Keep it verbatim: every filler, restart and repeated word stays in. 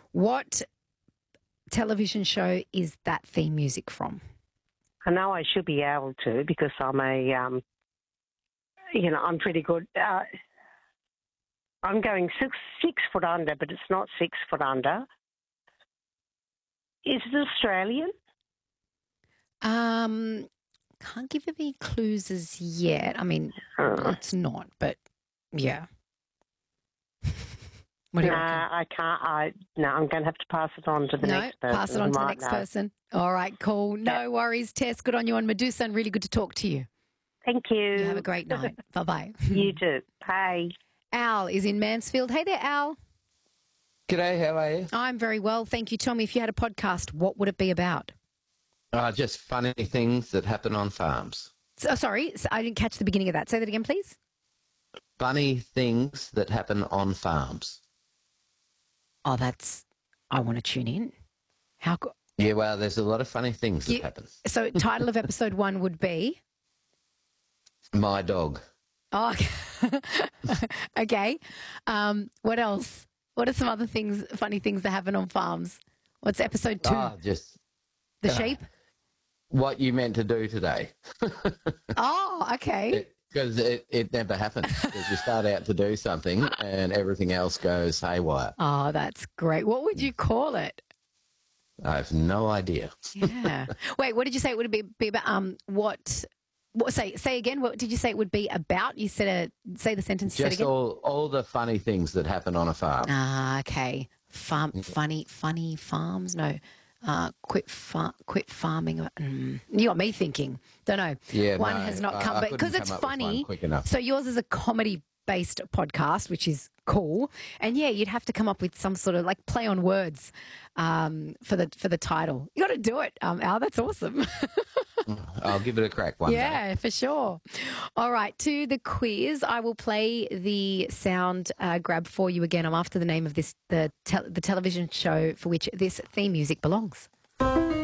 What television show is that theme music from? I know I should be able to because I'm a, um, you know, I'm pretty good. Uh, I'm going six, six foot under, but it's not six foot under. Is it Australian? Um, can't give any clues as yet. I mean, Uh, it's not, but yeah. What do you no, reckon? I can't. I no, I'm going to have to pass it on to the No, next person. pass it who on to the might next know. person. All right, cool. No Yep. worries, Tess. Good on you on Medusa and really good to talk to you. Thank you. You have a great night. Bye-bye. You too. Bye. Al is in Mansfield. Hey there, Al. G'day, how are you? I'm very well, thank you. Tell me, if you had a podcast, what would it be about? Uh, just funny things that happen on farms. So, sorry, so I didn't catch the beginning of that. Say that again, please. Funny things that happen on farms. Oh, that's, I want to tune in. How go- Yeah, well, there's a lot of funny things that You- happen. So title of episode one would be? My dog. Oh, okay. Um, what else? What are some other things, funny things that happen on farms? What's episode two? Ah, just the uh, sheep? what you meant to do today. Oh, okay. Because it, it never happens. Because you start out to do something and everything else goes haywire. Oh, that's great. What would you call it? I have no idea. Yeah. Wait, what did you say it would be, be about? Um, what, what? Say, say again. What did you say it would be about? You said a say the sentence. You said Just again. all, all the funny things that happen on a farm. Ah, okay. Farm, funny, funny farms. No, uh, quit, far, quit farming. Mm. You got me thinking. Don't know. Yeah, one no, has not I- come, I but couldn't because it's come up with one funny. quick enough. So yours is a comedy-based podcast, which is cool. And yeah, you'd have to come up with some sort of like play on words um, for the for the title. You got to do it, um, Al. That's awesome. I'll give it a crack one day. Yeah, for sure. All right, to the quiz. I will play the sound uh, grab for you again. I'm after the name of this the tel- the television show for which this theme music belongs.